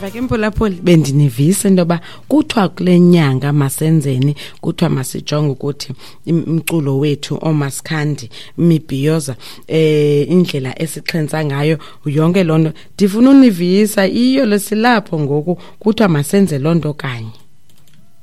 ke Mphulaphuli bendinivisa indoba kuthiwa kule nyanga masenzeni kuthiwa masijonge ukuthi umculo wethu oMasikhandi Mibhiyoza indlela esixhensa ngayo yonke lonto ndifuna univisa iyo lesilapho ngoku kuthiwa masenze lonto kanye.